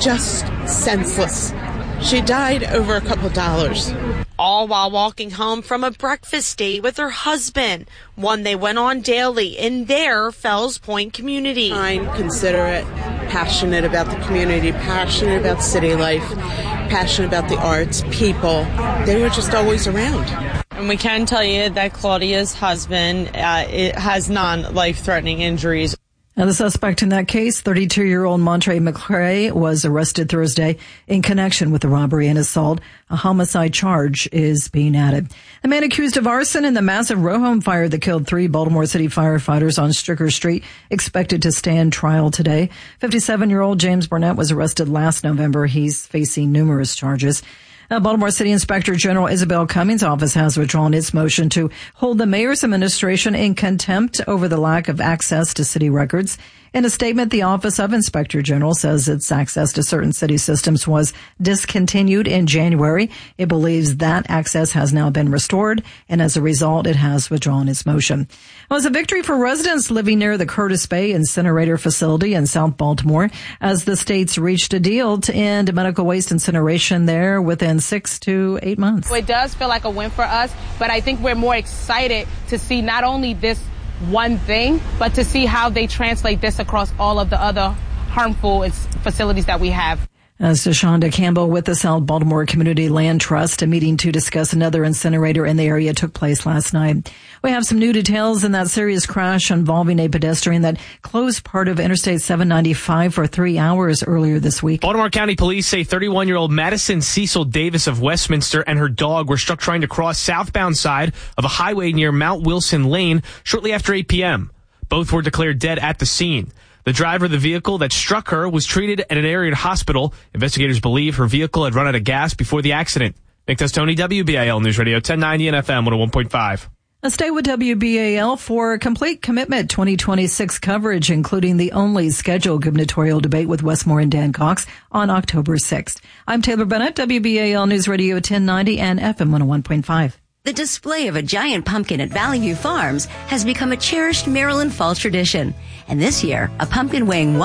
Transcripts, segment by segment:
just senseless. She died over a couple dollars. All while walking home from a breakfast date with her husband, one they went on daily in their Fells Point community. Kind, considerate, passionate about the community, passionate about city life, passionate about the arts, people. They were just always around. And we can tell you that Claudia's husband has non-life-threatening injuries. Now, the suspect in that case, 32-year-old Montre McCray, was arrested Thursday in connection with the robbery and assault. A homicide charge is being added. The man accused of arson in the massive row home fire that killed 3 Baltimore City firefighters on Stricker Street expected to stand trial today. 57-year-old James Burnett was arrested last November. He's facing numerous charges. Baltimore City Inspector General Isabel Cummings' office has withdrawn its motion to hold the mayor's administration in contempt over the lack of access to city records. In a statement, the Office of Inspector General says its access to certain city systems was discontinued in January. It believes that access has now been restored, and as a result, it has withdrawn its motion. It was a victory for residents living near the Curtis Bay incinerator facility in South Baltimore as the states reached a deal to end medical waste incineration there within 6 to 8 months. It does feel like a win for us, but I think we're more excited to see not only this one thing, but to see how they translate this across all of the other harmful facilities that we have. As Shonda Campbell with the South Baltimore Community Land Trust, a meeting to discuss another incinerator in the area took place last night. We have some new details in that serious crash involving a pedestrian that closed part of Interstate 795 for 3 hours earlier this week. Baltimore County Police say 31-year-old Madison Cecil Davis of Westminster and her dog were struck trying to cross southbound side of a highway near Mount Wilson Lane shortly after 8 p.m. Both were declared dead at the scene. The driver of the vehicle that struck her was treated at an area hospital. Investigators believe her vehicle had run out of gas before the accident. Nick Testoni, WBAL News Radio 1090 and FM 101.5. Stay with WBAL for Complete Commitment 2026 coverage, including the only scheduled gubernatorial debate with Westmore and Dan Cox on October 6th. I'm Taylor Bennett, WBAL News Radio 1090 and FM 101.5. The display of a giant pumpkin at Valley View Farms has become a cherished Maryland fall tradition. And this year, a pumpkin weighing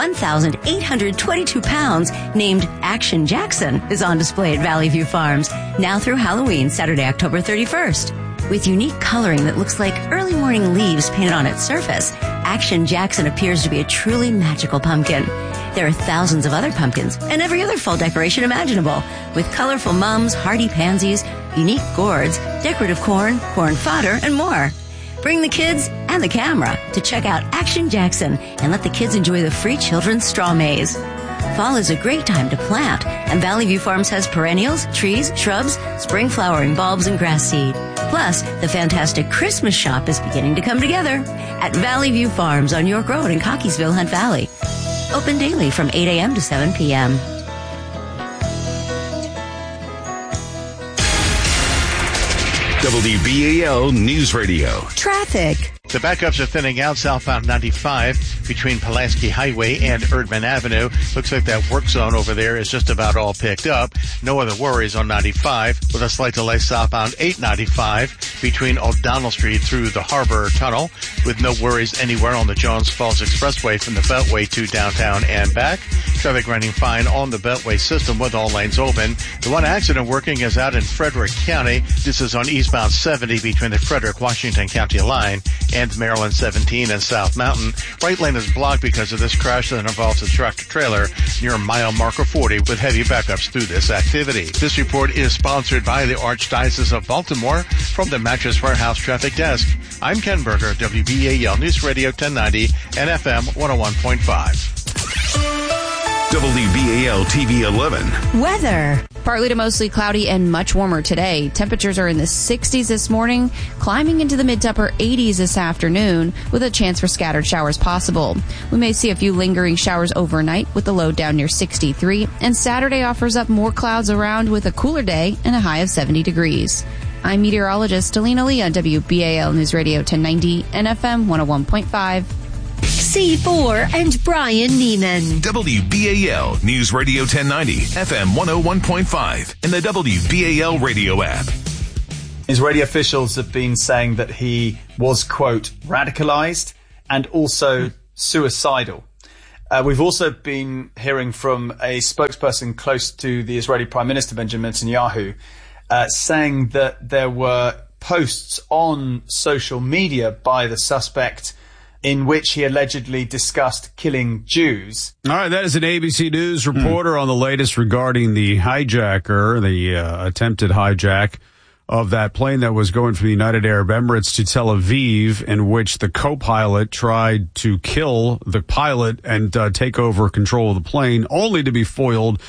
1,822 pounds named Action Jackson is on display at Valley View Farms now through Halloween, Saturday, October 31st. With unique coloring that looks like early morning leaves painted on its surface, Action Jackson appears to be a truly magical pumpkin. There are thousands of other pumpkins and every other fall decoration imaginable, with colorful mums, hardy pansies, unique gourds, decorative corn, corn fodder, and more. Bring the kids and the camera to check out Action Jackson and let the kids enjoy the free children's straw maze. Fall is a great time to plant, and Valley View Farms has perennials, trees, shrubs, spring flowering bulbs, and grass seed. Plus, the fantastic Christmas shop is beginning to come together at Valley View Farms on York Road in Cockeysville, Hunt Valley. Open daily from 8 a.m. to 7 p.m. WBAL News Radio. Traffic. The backups are thinning out southbound 95 between Pulaski Highway and Erdman Avenue. Looks like that work zone over there is just about all picked up. No other worries on 95 with a slight delay southbound 895 between O'Donnell Street through the Harbor Tunnel with no worries anywhere on the Jones Falls Expressway from the Beltway to downtown and back. Traffic running fine on the Beltway system with all lanes open. The one accident working is out in Frederick County. This is on eastbound 70 between the Frederick-Washington County line and Maryland 17 and South Mountain. Right lane is blocked because of this crash that involves a tractor-trailer near mile marker 40 with heavy backups through this activity. This report is sponsored by the Archdiocese of Baltimore from the Mattress Warehouse Traffic Desk. I'm Ken Berger, WBAL News Radio 1090 and FM 101.5. WBAL TV 11. Weather. Partly to mostly cloudy and much warmer today. Temperatures are in the 60s this morning, climbing into the mid to upper 80s this afternoon, with a chance for scattered showers possible. We may see a few lingering showers overnight with the low down near 63, and Saturday offers up more clouds around with a cooler day and a high of 70 degrees. I'm meteorologist Alina Lee on WBAL News Radio 1090 and FM 101.5. C4 and Brian Neiman. WBAL News Radio 1090, FM 101.5, and the WBAL radio app. Israeli officials have been saying that he was, quote, radicalized and also suicidal. We've also been hearing from a spokesperson close to the Israeli Prime Minister, Benjamin Netanyahu, saying that there were posts on social media by the suspect in which he allegedly discussed killing Jews. All right, that is an ABC News reporter on the latest regarding the hijacker, the attempted hijack of that plane that was going from the United Arab Emirates to Tel Aviv, in which the co-pilot tried to kill the pilot and take over control of the plane, only to be foiled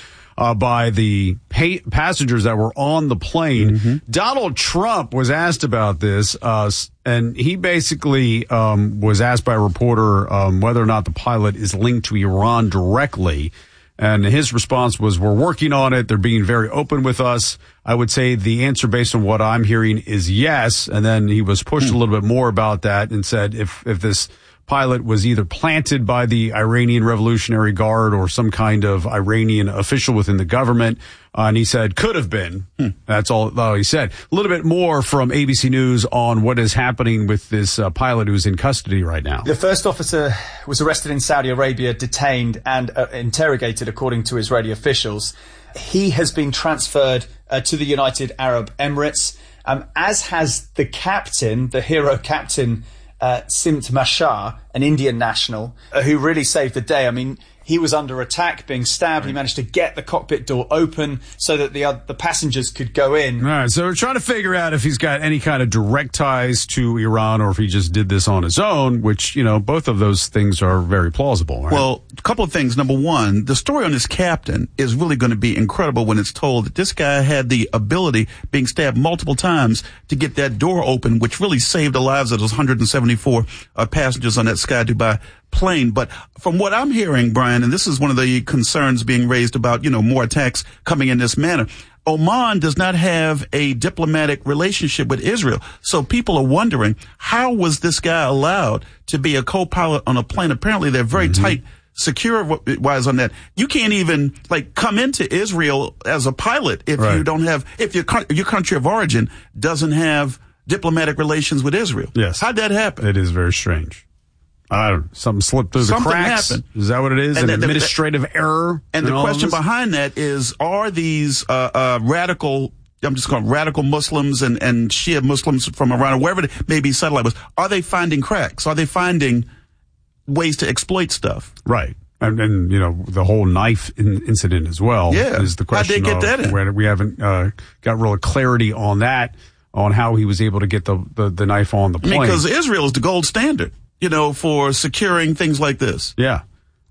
by the passengers that were on the plane. Mm-hmm. Donald Trump was asked about this, and he basically was asked by a reporter whether or not the pilot is linked to Iran directly. And his response was, we're working on it. They're being very open with us. I would say the answer based on what I'm hearing is yes. And then he was pushed a little bit more about that and said if this pilot was either planted by the Iranian Revolutionary Guard or some kind of Iranian official within the government. And he said, could have been. That's all he said. A little bit more from ABC News on what is happening with this pilot who's in custody right now. The first officer was arrested in Saudi Arabia, detained and interrogated, according to Israeli officials. He has been transferred to the United Arab Emirates, as has the captain, the hero captain, Simt Mashar, an Indian national, who really saved the day. I mean, he was under attack, being stabbed. He managed to get the cockpit door open so that the passengers could go in. All right, so we're trying to figure out if he's got any kind of direct ties to Iran or if he just did this on his own, which, both of those things are very plausible. Right? Well, a couple of things. Number one, the story on this captain is really going to be incredible when it's told that this guy had the ability, being stabbed multiple times, to get that door open, which really saved the lives of those 174 passengers on that Sky Dubai plane. But from what I'm hearing, Brian, and this is one of the concerns being raised about, more attacks coming in this manner, Oman does not have a diplomatic relationship with Israel. So people are wondering, how was this guy allowed to be a co-pilot on a plane? Apparently they're very tight secure-wise on that. You can't even come into Israel as a pilot if you don't have, if your country of origin doesn't have diplomatic relations with Israel. Yes. How'd that happen? It is very strange. Something slipped through the cracks. Happened. Is that what it is? An administrative error? And the question behind that is, are these radical, I'm just calling radical Muslims and Shia Muslims from Iran, or wherever they may be satellite was, are they finding cracks? Are they finding ways to exploit stuff? Right. And the whole knife incident as well is the question. How'd they get that in? We haven't got real clarity on that, on how he was able to get the knife on the plane. Because Israel is the gold standard, for securing things like this. Yeah.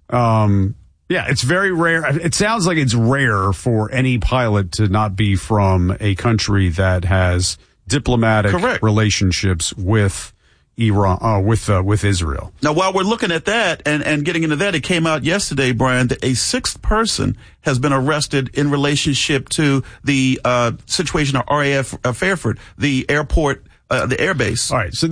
It's very rare. It sounds like it's rare for any pilot to not be from a country that has diplomatic relationships with Iran, with Israel. Now, while we're looking at that and getting into that, it came out yesterday, Brian, that a sixth person has been arrested in relationship to the situation at RAF Fairford, the airport, the airbase. All right, so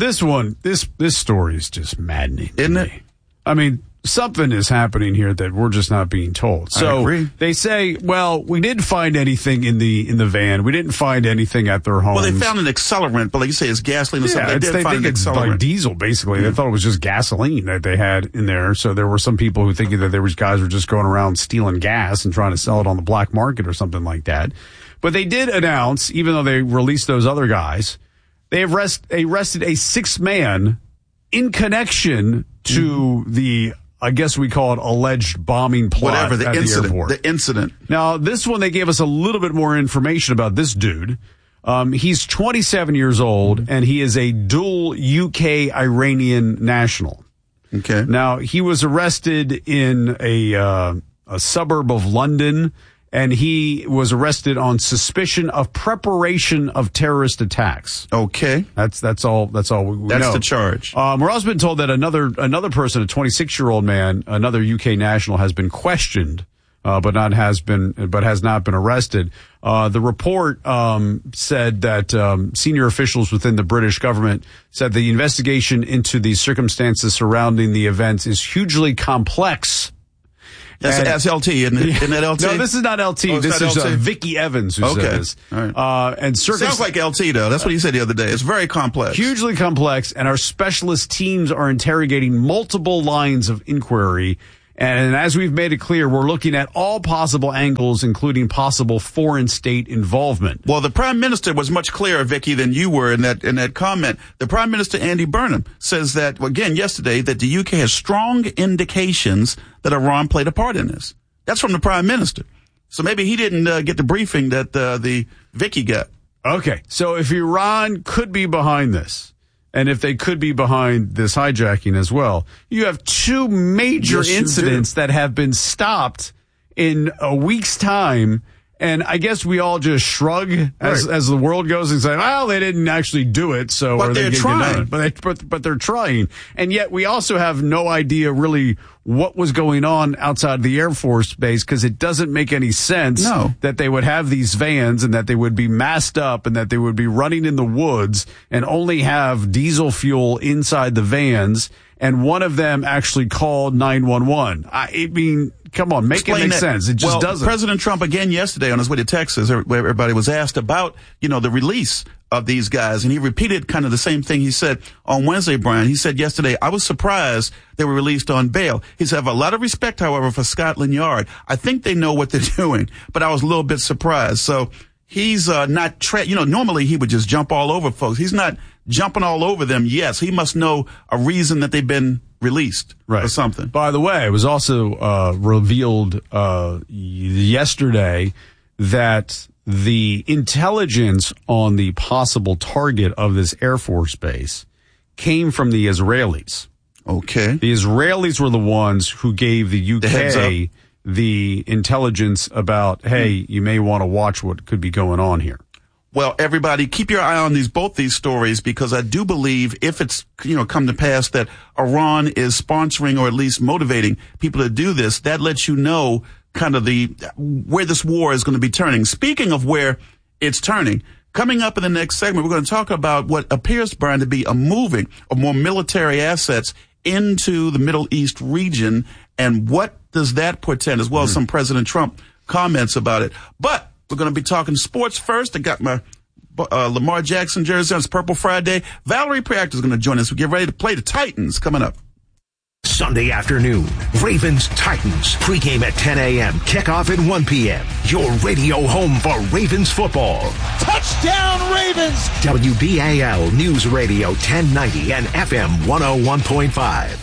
this story is just maddening, isn't it? I mean, something is happening here that we're just not being told. So I agree. They say, well, we didn't find anything in the van. We didn't find anything at their homes. Well, they found an accelerant, but like you say, it's gasoline or something. They think it's like diesel, basically. They thought it was just gasoline that they had in there. So there were some people who thinking that guys were just going around stealing gas and trying to sell it on the black market or something like that. But they did announce, even though they released those other guys, they have arrested a sixth man in connection to the, I guess we call it, alleged bombing plot at the airport. The incident. Now, this one, they gave us a little bit more information about this dude. He's 27 years old, and he is a dual UK-Iranian national. Okay. Now, he was arrested in a suburb of London, and he was arrested on suspicion of preparation of terrorist attacks. Okay. That's all we know. That's the charge. We're also been told that another person, a 26-year-old man, another UK national, has been questioned, but has not been arrested. The report said that senior officials within the British government said the investigation into the circumstances surrounding the events is hugely complex. That's LT, isn't it? Isn't that LT? No, this is not LT. This is Vicky Evans who said this. All right. Sounds like LT, though. That's what he said the other day. It's very complex. Hugely complex, and our specialist teams are interrogating multiple lines of inquiry, And as we've made it clear, we're looking at all possible angles, including possible foreign state involvement. Well, the Prime Minister was much clearer, Vicky, than you were in that comment. The Prime Minister, Andy Burnham, says that, again, yesterday, that the UK has strong indications that Iran played a part in this. That's from the Prime Minister. So maybe he didn't get the briefing that the Vicky got. Okay, so if Iran could be behind this, and if they could be behind this hijacking as well, you have two major incidents that have been stopped in a week's time. And I guess we all just shrug as the world goes and say, well, they didn't actually do it. So, but they're trying. But they're trying. And yet we also have no idea really what was going on outside the Air Force Base, because it doesn't make any sense that they would have these vans and that they would be masked up and that they would be running in the woods and only have diesel fuel inside the vans. And one of them actually called 911. I mean, come on, make it make sense. It just doesn't. President Trump, again yesterday on his way to Texas, where everybody was asked about, the release of these guys. And he repeated kind of the same thing he said on Wednesday, Brian. He said yesterday, I was surprised they were released on bail. He said, I have a lot of respect, however, for Scotland Yard. I think they know what they're doing, but I was a little bit surprised. So he's not, normally he would just jump all over folks. He's not jumping all over them. Yes, he must know a reason that they've been released or something. By the way, it was also revealed yesterday that the intelligence on the possible target of this Air Force base came from the Israelis. Okay. The Israelis were the ones who gave the UK the intelligence about, hey, you may want to watch what could be going on here. Well, everybody, keep your eye on both these stories, because I do believe if it's, come to pass that Iran is sponsoring or at least motivating people to do this, that lets you know kind of where this war is going to be turning. Speaking of where it's turning, coming up in the next segment, we're going to talk about what appears, Brian, to be a moving of more military assets into the Middle East region, and what does that portend, as well as some President Trump comments about it. But we're going to be talking sports first. I got my Lamar Jackson jersey on. It's Purple Friday. Valerie Priactor is going to join us. We get ready to play the Titans coming up. Sunday afternoon, Ravens-Titans. Pregame at 10 a.m. Kickoff at 1 p.m. Your radio home for Ravens football. Touchdown, Ravens! WBAL News Radio 1090 and FM 101.5.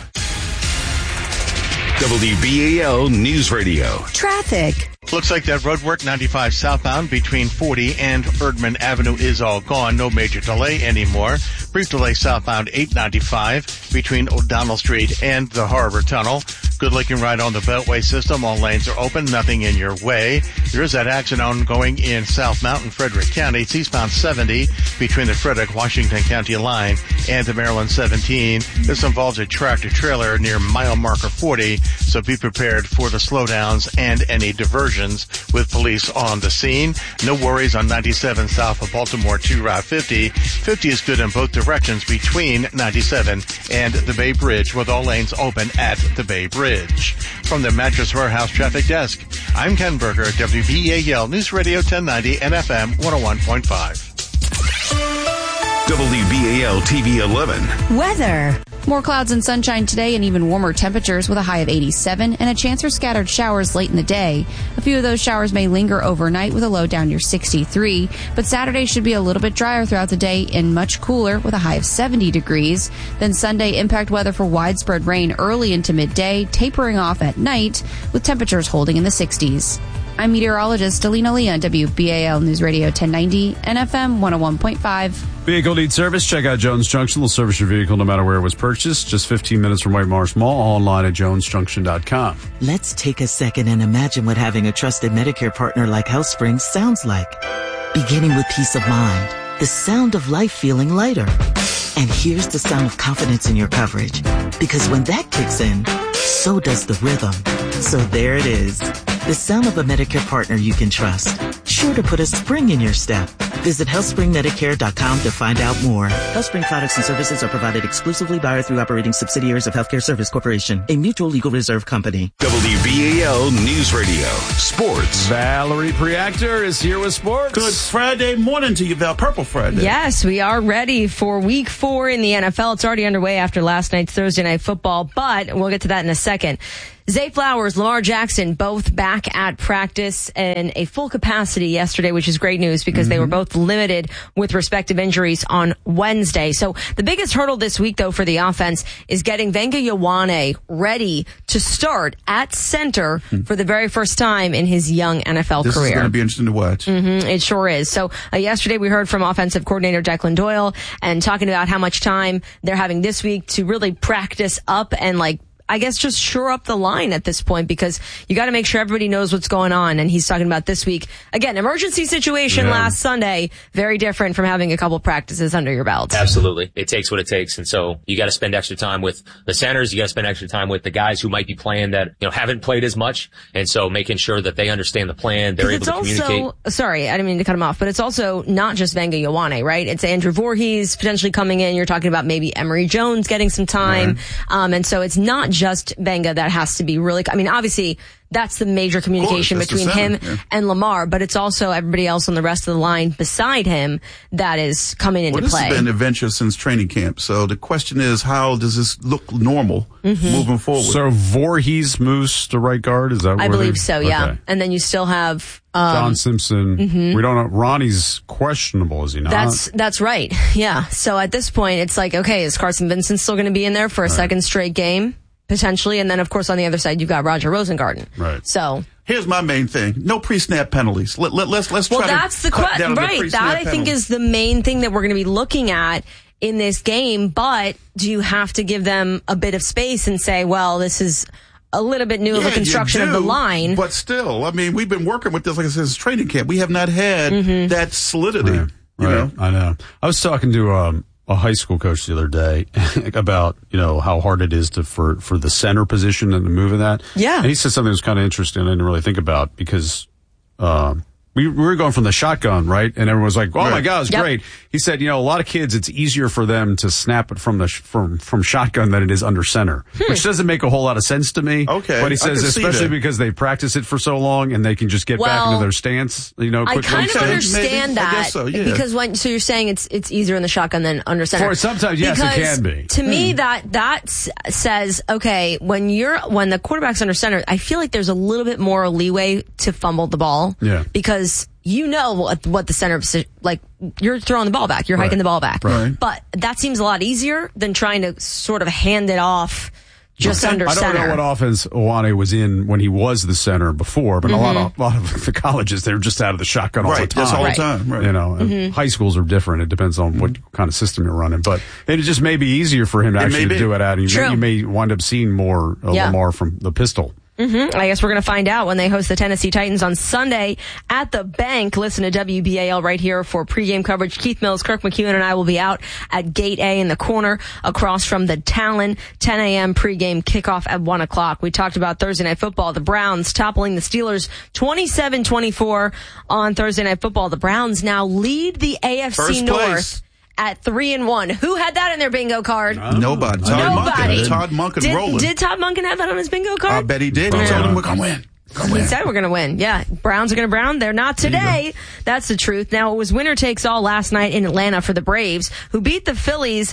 WBAL News Radio. Traffic. Looks like that road work 95 southbound between 40 and Erdman Avenue is all gone. No major delay anymore. Brief delay southbound 895 between O'Donnell Street and the Harbor Tunnel. Good looking right on the Beltway system. All lanes are open. Nothing in your way. There is that accident ongoing in South Mountain, Frederick County. It's eastbound 70 between the Frederick-Washington County line and the Maryland 17. This involves a tractor trailer near mile marker 40. So be prepared for the slowdowns and any diversions with police on the scene. No worries on 97 south of Baltimore to Route 50. 50 is good in both directions between 97 and the Bay Bridge, with all lanes open at the Bay Bridge. From the Mattress Warehouse Traffic Desk, I'm Ken Berger, WBAL News Radio 1090 and FM 101.5. WBAL TV 11. Weather. More clouds and sunshine today, and even warmer temperatures with a high of 87 and a chance for scattered showers late in the day. A few of those showers may linger overnight with a low down near 63, but Saturday should be a little bit drier throughout the day and much cooler with a high of 70 degrees. Then Sunday, impact weather for widespread rain early into midday, tapering off at night with temperatures holding in the 60s. I'm meteorologist Delina Lee on WBAL News Radio 1090 and FM 101.5. Vehicle needs service? Check out Jones Junction. They'll service your vehicle no matter where it was purchased. Just 15 minutes from White Marsh Mall, online at jonesjunction.com. Let's take a second and imagine what having a trusted Medicare partner like HealthSpring sounds like. Beginning with peace of mind, the sound of life feeling lighter. And here's the sound of confidence in your coverage. Because when that kicks in, so does the rhythm. So there it is. The sound of a Medicare partner you can trust. Sure to put a spring in your step. Visit HealthSpringMedicare.com to find out more. HealthSpring products and services are provided exclusively by or through operating subsidiaries of Healthcare Service Corporation, a mutual legal reserve company. WBAL News Radio. Sports. Valerie Priactor is here with sports. Good Friday morning to you, Val. Purple Friday. Yes, we are ready for Week 4 in the NFL. It's already underway after last night's Thursday Night Football, but we'll get to that in a second. Zay Flowers, Lamar Jackson, both back at practice in a full capacity yesterday, which is great news because they were both limited with respective injuries on Wednesday. So the biggest hurdle this week, though, for the offense is getting Venga Ioane ready to start at center for the very first time in his young NFL This career. is going to be interesting to watch. It sure is. So yesterday we heard from offensive coordinator Declan Doyle and talking about how much time they're having this week to really practice up and I guess just shore up the line at this point because you got to make sure everybody knows what's going on. And he's talking about this week. Again, emergency situation last Sunday, very different from having a couple practices under your belt. Absolutely. It takes what it takes. And so you got to spend extra time with the centers. You got to spend extra time with the guys who might be playing that, haven't played as much. And so making sure that they understand the plan. They're able to communicate. Sorry, I didn't mean to cut him off, but it's also not just Venga Ioane, right? It's Andrew Voorhees potentially coming in. You're talking about maybe Emory Jones getting some time. Right. And so it's not just Venga that has to be really, obviously that's the major communication between him and Lamar, but it's also everybody else on the rest of the line beside him that is coming into this play. Has been an adventure since training camp. So the question is, how does this look normal moving forward? So Voorhees moves to right guard? Is that I believe so, yeah. Okay. And then you still have John Simpson. We don't know. Ronnie's questionable, is he not? That's right. Yeah. So at this point, it's like, okay, is Carson Vincent still going to be in there for a second straight game? Potentially. And then, of course, on the other side, you've got Roger Rosengarten. Right. So here's my main thing. No pre-snap penalties. Let's try well, that's the question. Right. That I think is the main thing that we're going to be looking at in this game. But do you have to give them a bit of space and say, well, this is a little bit new of a construction of the line? But still, we've been working with this, like I said, since training camp. We have not had that solidity. Right. You know? I know. I was talking to a high school coach the other day about, how hard it is for the center position and the move of that. Yeah. And he said something that was kind of interesting I didn't really think about because, we were going from the shotgun, right? And everyone was like, oh my God, it's great. He said, a lot of kids, it's easier for them to snap it from from shotgun than it is under center, which doesn't make a whole lot of sense to me. Okay. But he says, especially because they practice it for so long and they can just get back into their stance, quickly. I kind of understand that. I guess so, yeah. Because so you're saying it's easier in the shotgun than under center. Sometimes, yes, it can be. To me, that says, okay, when the quarterback's under center, I feel like there's a little bit more leeway to fumble the ball. Yeah. Because what the center, like you're throwing the ball back, you're hiking the ball back. Right. But that seems a lot easier than trying to sort of hand it off just under center. I don't know what offense Ioane was in when he was the center before, but a lot of the colleges, they're just out of the shotgun all the time. That's all the time. Right. And high schools are different. It depends on what kind of system you're running. But it just may be easier for him to actually do it out. And you may wind up seeing more Lamar from the pistol. I guess we're going to find out when they host the Tennessee Titans on Sunday at the Bank. Listen to WBAL right here for pregame coverage. Keith Mills, Kirk McEwen, and I will be out at Gate A in the corner across from the Talon. 10 a.m. pregame kickoff at 1 o'clock. We talked about Thursday Night Football. The Browns toppling the Steelers 27-24 on Thursday Night Football. The Browns now lead the AFC North at 3-1. Who had that in their bingo card? Nobody. Todd Monken rolling. Did Todd Monken have that on his bingo card? I bet he did. He told him we're going to win. He said we're going to win. Yeah. Browns are going to brown. They're not today. That's the truth. Now, it was winner takes all last night in Atlanta for the Braves, who beat the Phillies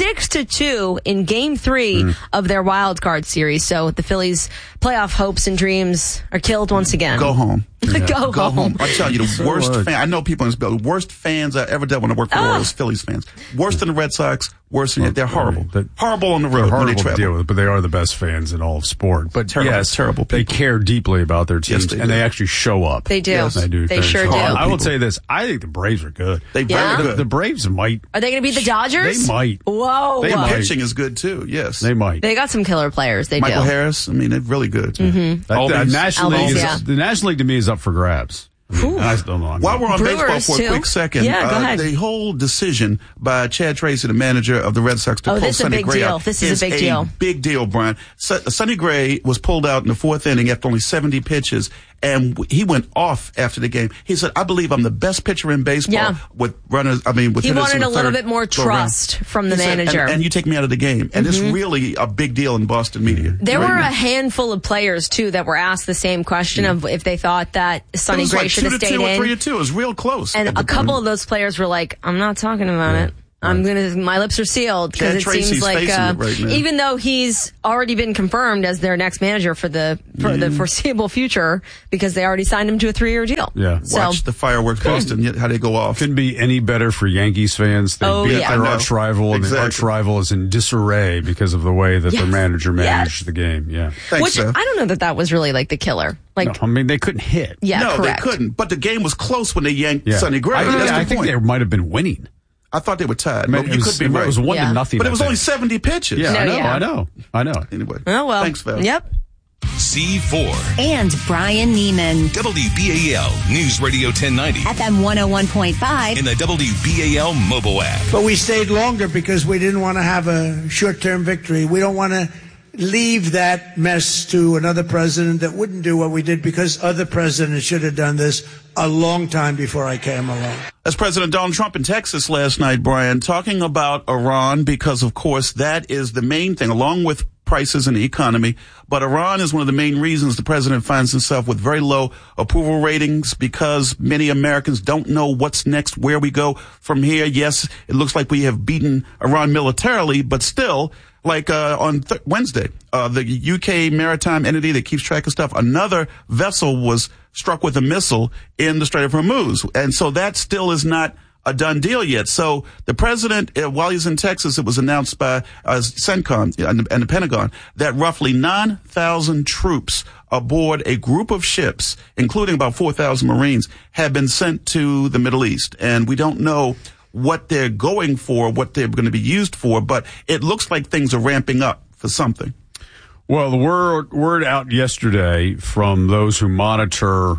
6-2 in Game 3 of their wild card series. So the Phillies' playoff hopes and dreams are killed once again. Go home. Go home. I tell you, the worst fan. I know people in this building. Worst fans I ever did when I worked for the Royals, Phillies fans. Worse than the Red Sox. Worse than they're horrible. Horrible on the road when they travel. To deal with, but they are the best fans in all of sport. But terrible people. They care deeply about their teams, and they actually show up. They do. Yes, they do. They sure do. I will say this: I think the Braves are good. They very good. The Braves might. Are they going to beat the Dodgers? They might. Whoa. Their pitching is good too. Yes, they might. They got some killer players. They Michael do. Harris. They're really good. The National League to me is up for grabs. I still know. While we're on baseball for a quick second, go ahead. The whole decision by Chad Tracy, the manager of the Red Sox, to pull Sonny Gray out. This is a big deal. Big deal, Brian. Sonny Gray was pulled out in the fourth inning after only 70 pitches, and he went off after the game. He said, "I believe I'm the best pitcher in baseball with runners. With he wanted a little bit more trust from the manager, and you take me out of the game, and it's really a big deal in Boston media. There were a handful of players too that were asked the same question of if they thought that Sonny Gray should have stayed in. 2-2 or 3-2. It was real close. And a couple of those players were like, "I'm not talking about it." My lips are sealed because it seems like even though he's already been confirmed as their next manager for the foreseeable future because they already signed him to a 3-year deal. Yeah, watch the fireworks bust and how they go off. Couldn't be any better for Yankees fans. They beat their arch rival, and the arch rival is in disarray because of the way that their manager managed the game. Yeah, which I don't know that was really like the killer. Like, no, I mean, they couldn't hit. Yeah, no, correct. They couldn't. But the game was close when they yanked Sonny Gray. I think they might have been winning. I thought they were tied. But you could be right. It was 1-0. But it was only 70 pitches. Yeah, I know. Anyway. Oh, well. Thanks, Val. Yep. C4. And Brian Neiman. WBAL News Radio 1090. FM 101.5. In the WBAL mobile app. But we stayed longer because we didn't want to have a short-term victory. We don't want to leave that mess to another president that wouldn't do what we did because other presidents should have done this a long time before I came along. That's President Donald Trump in Texas last night, Brian, talking about Iran because, of course, that is the main thing, along with prices and the economy. But Iran is one of the main reasons the president finds himself with very low approval ratings because many Americans don't know what's next, where we go from here. Yes, it looks like we have beaten Iran militarily, but still, like on Wednesday, the UK maritime entity that keeps track of stuff, another vessel was struck with a missile in the Strait of Hormuz. And so that still is not a done deal yet. So the president, while he's in Texas, it was announced by CENTCOM and the Pentagon that roughly 9,000 troops aboard a group of ships, including about 4,000 Marines, have been sent to the Middle East. And we don't know what they're going for, what they're going to be used for, but it looks like things are ramping up for something. Well, the word out yesterday from those who monitor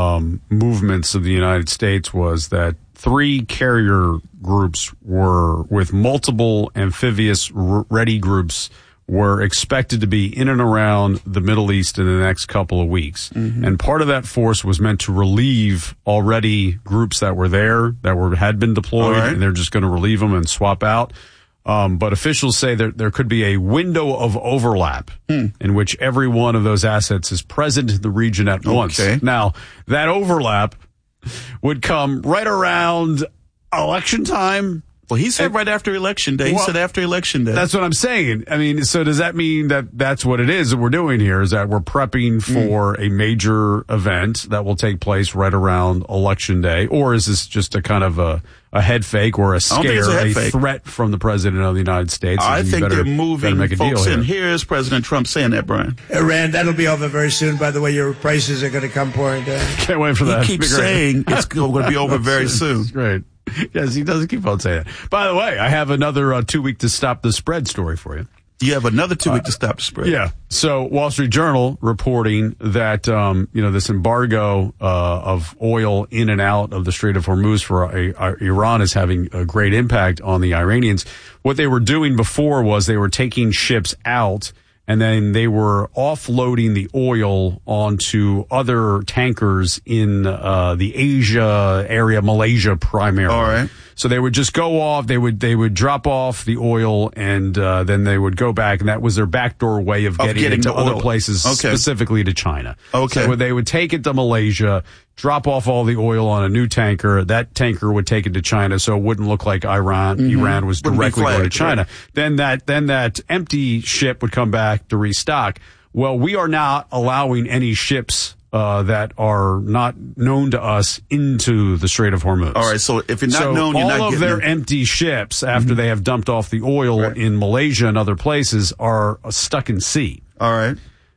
movements of the United States was that 3 carrier groups were with multiple amphibious ready groups were expected to be in and around the Middle East in the next couple of weeks. Mm-hmm. And part of that force was meant to relieve already groups that were there, that had been deployed, and they're just going to relieve them and swap out. But officials say that there could be a window of overlap in which every one of those assets is present in the region at once. Now, that overlap would come right around election time. Well, he said right after Election Day. He said after Election Day. That's what I'm saying. I mean, so does that mean that that's what it is that we're doing here, is that we're prepping for a major event that will take place right around Election Day? Or is this just a kind of a head fake or a scare, a threat from the President of the United States? I think they're moving folks in. Here's President Trump saying that, Brian. Rand, that'll be over very soon. By the way, your prices are going to come pouring down. Can't wait for that. He keeps saying it's going to be over very soon. Great. Yes, he does keep on saying that. By the way, I have another 2 week to stop the spread story for you. You have another 2 week to stop the spread. Yeah. So Wall Street Journal reporting that, this embargo of oil in and out of the Strait of Hormuz for Iran is having a great impact on the Iranians. What they were doing before was they were taking ships out and then they were offloading the oil onto other tankers in the Asia area, Malaysia primarily. All right. So they would just go off, they would drop off the oil, and then they would go back, and that was their backdoor way of getting it to other places, specifically to China. Okay. So they would take it to Malaysia, drop off all the oil on a new tanker. That tanker would take it to China, so it wouldn't look like Iran was directly going to China. Right. Then that empty ship would come back to restock. Well, we are not allowing any ships that are not known to us into the Strait of Hormuz. All right, so if you're not known, you're not getting all of their empty ships after they have dumped off the oil in Malaysia and other places are stuck in sea. All right.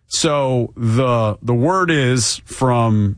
So the word is from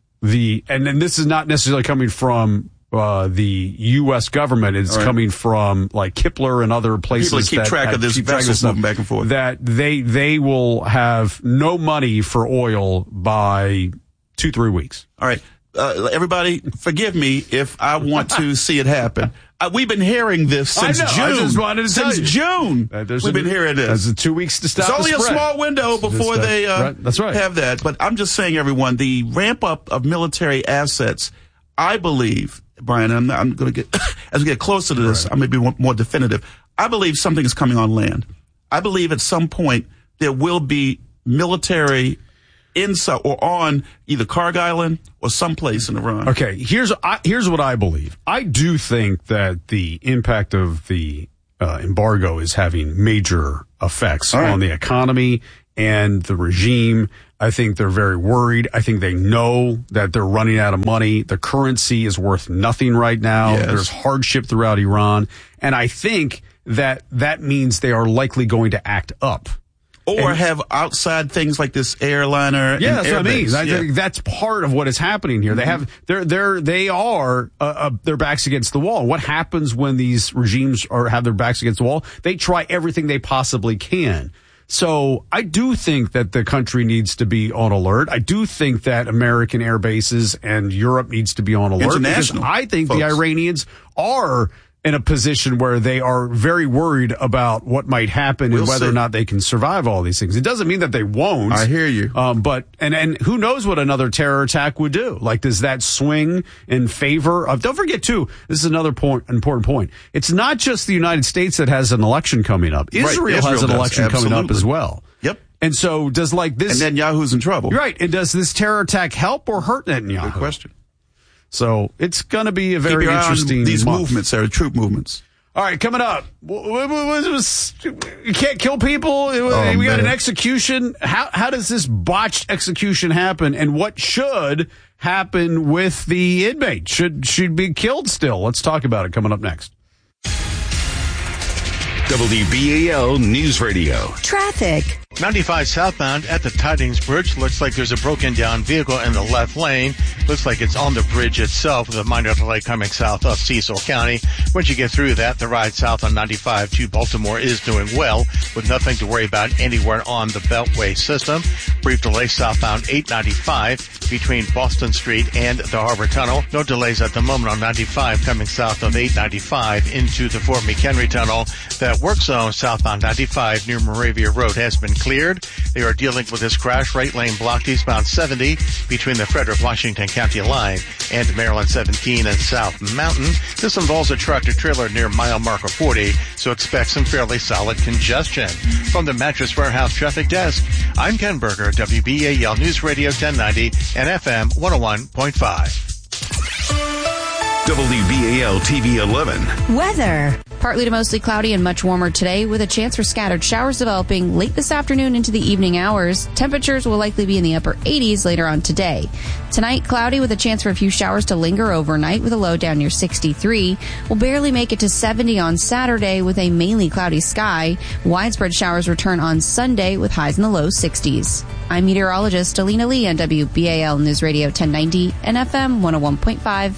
and this is not necessarily coming from the U.S. government. It's coming from like Kepler and other places. People that keep track of this vessels moving back and forth. That they will have no money for oil by 2-3 weeks. All right. Everybody, forgive me if I want to see it happen. We've been hearing this since June. I just wanted to tell you. June. We've been hearing this. There's 2 weeks to stop. It's only a small window before they that's right. have that. But I'm just saying, everyone, the ramp up of military assets, I believe, Brian, I'm going to get, as we get closer to this, I'm going to be more definitive. I believe something is coming on land. I believe at some point there will be military inside or on either Karg Island or someplace in Iran. Okay, here's what I believe. I do think that the impact of the embargo is having major effects on the economy and the regime. I think they're very worried. I think they know that they're running out of money. The currency is worth nothing right now. Yes. There's hardship throughout Iran. And I think that means they are likely going to act up. Or have outside things like this airliner. Yeah, that's what I mean. Yeah. I think that's part of what is happening here. They have their backs against the wall. What happens when these regimes have their backs against the wall? They try everything they possibly can. So I do think that the country needs to be on alert. I do think that American air bases and Europe needs to be on alert. Because I think the Iranians are in a position where they are very worried about what might happen and whether or not they can survive all these things. It doesn't mean that they won't. I hear you. But who knows what another terror attack would do? Like, does that swing in favor of, don't forget too, this is another important point. It's not just the United States that has an election coming up. Israel has an election coming up as well. Yep. And so does this. And Netanyahu's in trouble. Right. And does this terror attack help or hurt Netanyahu? Good question. So it's going to be a very interesting these month. movements, troop movements. All right, coming up. You can't kill people. We got an execution. How does this botched execution happen? And what should happen with the inmate? Should be killed still? Let's talk about it coming up next. WBAL News Radio. Traffic. 95 southbound at the Tidings Bridge. Looks like there's a broken down vehicle in the left lane. Looks like it's on the bridge itself with a minor delay coming south of Cecil County. Once you get through that, the ride south on 95 to Baltimore is doing well with nothing to worry about anywhere on the Beltway system. Brief delay southbound 895 between Boston Street and the Harbor Tunnel. No delays at the moment on 95 coming south of 895 into the Fort McHenry Tunnel. That work zone southbound 95 near Moravia Road has been cleared. They are dealing with this crash. Right lane blocked eastbound 70 between the Frederick Washington County line and Maryland 17 and South Mountain. This involves a tractor trailer near mile marker 40, so expect some fairly solid congestion. From the Mattress Warehouse Traffic Desk, I'm Ken Berger, WBAL News Radio 1090 and FM 101.5. WBAL TV 11. Weather. Partly to mostly cloudy and much warmer today with a chance for scattered showers developing late this afternoon into the evening hours. Temperatures will likely be in the upper 80s later on today. Tonight, cloudy with a chance for a few showers to linger overnight with a low down near 63. We'll barely make it to 70 on Saturday with a mainly cloudy sky. Widespread showers return on Sunday with highs in the low 60s. I'm meteorologist Alina Lee on WBAL News Radio 1090 and FM 101.5.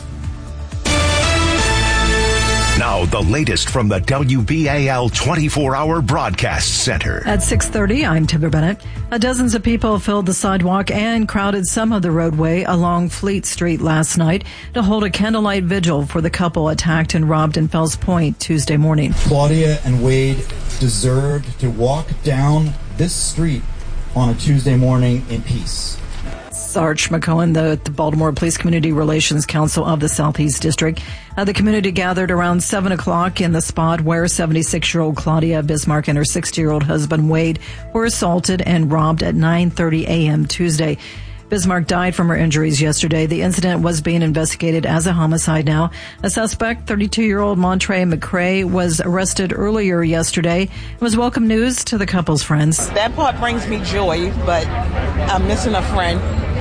Now, the latest from the WBAL 24-hour broadcast center. At 6:30, I'm Timber Bennett. Dozens of people filled the sidewalk and crowded some of the roadway along Fleet Street last night to hold a candlelight vigil for the couple attacked and robbed in Fells Point Tuesday morning. Claudia and Wade deserved to walk down this street on a Tuesday morning in peace. Sarge McCohen, the Baltimore Police Community Relations Council of the Southeast District. The community gathered around 7 o'clock in the spot where 76-year-old Claudia Bismarck and her 60-year-old husband Wade were assaulted and robbed at 9:30 a.m. Tuesday. Bismarck died from her injuries yesterday. The incident was being investigated as a homicide now. A suspect, 32-year-old Montre McCray, was arrested earlier yesterday. It was welcome news to the couple's friends. That part brings me joy, but I'm missing a friend.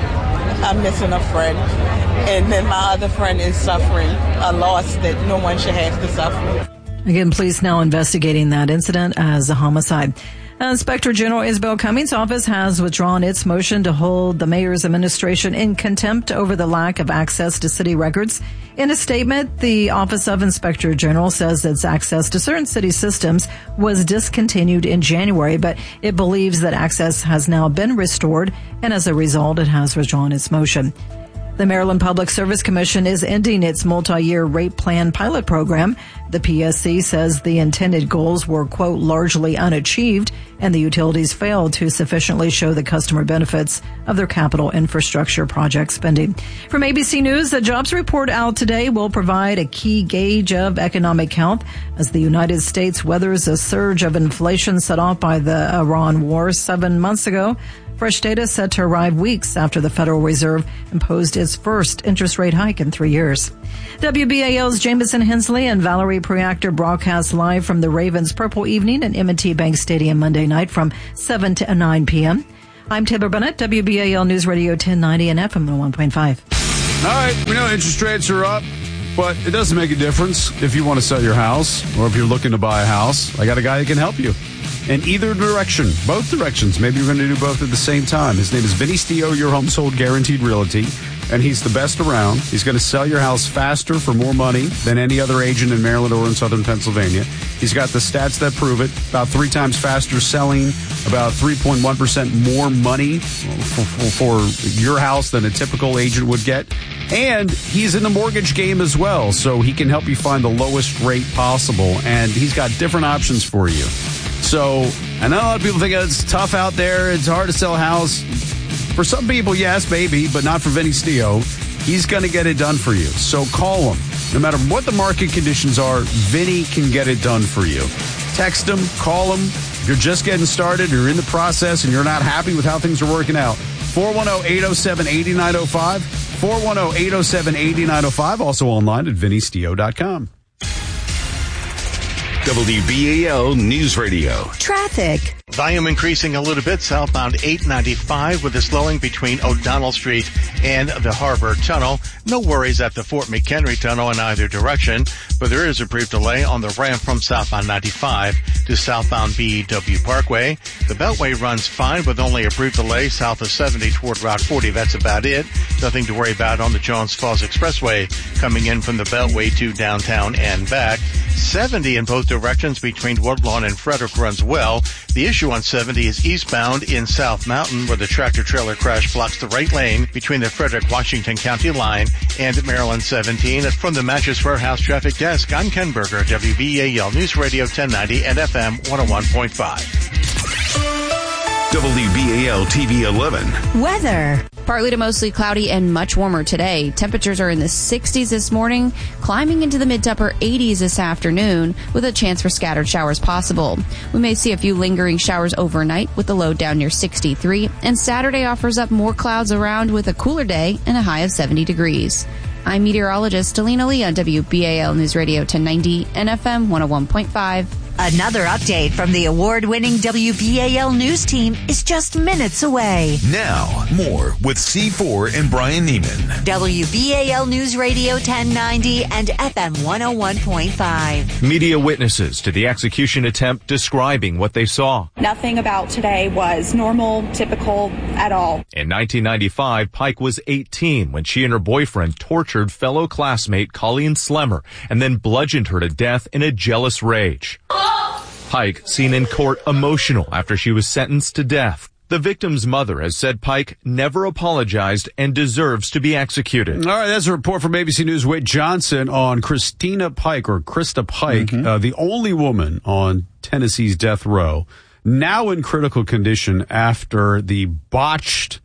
And then my other friend is suffering a loss that no one should have to suffer. Again, police now investigating that incident as a homicide. Inspector General Isabel Cummings' office has withdrawn its motion to hold the mayor's administration in contempt over the lack of access to city records. In a statement, the Office of Inspector General says its access to certain city systems was discontinued in January, but it believes that access has now been restored, and as a result, it has withdrawn its motion. The Maryland Public Service Commission is ending its multi-year rate plan pilot program. The PSC says the intended goals were, quote, largely unachieved, and the utilities failed to sufficiently show the customer benefits of their capital infrastructure project spending. From ABC News, the jobs report out today will provide a key gauge of economic health as the United States weathers a surge of inflation set off by the Iran war 7 months ago. Fresh data set to arrive weeks after the Federal Reserve imposed its first interest rate hike in 3 years. WBAL's Jamison Hensley and Valerie Preactor broadcast live from the Ravens Purple Evening at M&T Bank Stadium Monday night from 7 to 9 p.m. I'm Taylor Bennett, WBAL News Radio 1090 and FM 101.5. All right, we know interest rates are up, but it doesn't make a difference if you want to sell your house or if you're looking to buy a house. I got a guy that can help you in either direction, both directions. Maybe you're going to do both at the same time. His name is Vinny Stio, Your Home Sold Guaranteed Realty, and he's the best around. He's going to sell your house faster for more money than any other agent in Maryland or in Southern Pennsylvania. He's got the stats that prove it. About 3 times faster selling, about 3.1% more money for your house than a typical agent would get. And he's in the mortgage game as well, so he can help you find the lowest rate possible. And he's got different options for you. So I know a lot of people think it's tough out there. It's hard to sell a house. For some people, yes, maybe, but not for Vinny Stio. He's going to get it done for you. So call him. No matter what the market conditions are, Vinny can get it done for you. Text him, call him. If you're just getting started, you're in the process, and you're not happy with how things are working out, 410-807-8905, 410-807-8905, also online at vinnystio.com. WBAL News Radio. Traffic. Volume increasing a little bit southbound 895 with a slowing between O'Donnell Street and the Harbor Tunnel. No worries at the Fort McHenry Tunnel in either direction, but there is a brief delay on the ramp from southbound 95 to southbound BEW Parkway. The Beltway runs fine with only a brief delay south of 70 toward Route 40. That's about it. Nothing to worry about on the Jones Falls Expressway coming in from the Beltway to downtown and back. 70 in both directions between Woodlawn and Frederick runs well. The issue on 70 is eastbound in South Mountain where the tractor-trailer crash blocks the right lane between the Frederick-Washington County line and Maryland 17. From the Mattress Warehouse Traffic Desk, I'm Ken Berger, WBAL News Radio 1090 and FM 101.5. WBAL TV 11. Weather. Partly to mostly cloudy and much warmer today. Temperatures are in the 60s this morning, climbing into the mid to upper 80s this afternoon with a chance for scattered showers possible. We may see a few lingering showers overnight with the low down near 63, and Saturday offers up more clouds around with a cooler day and a high of 70 degrees. I'm meteorologist Delina Lee on WBAL News Radio 1090 and FM 101.5. Another update from the award-winning WBAL News team is just minutes away. Now, more with C4 and Brian Neiman. WBAL News Radio 1090 and FM 101.5. Media witnesses to the execution attempt describing what they saw. Nothing about today was normal, typical at all. In 1995, Pike was 18 when she and her boyfriend tortured fellow classmate Colleen Slemmer and then bludgeoned her to death in a jealous rage. Pike seen in court emotional after she was sentenced to death. The victim's mother has said Pike never apologized and deserves to be executed. All right, that's a report from ABC News' Whit Johnson on Christina Pike, or Krista Pike, the only woman on Tennessee's death row, now in critical condition after the botched...